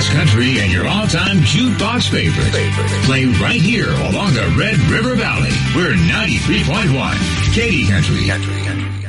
best country and your all-time jukebox favorites. Play right here along the Red River Valley. We're 93.1 Katy Country.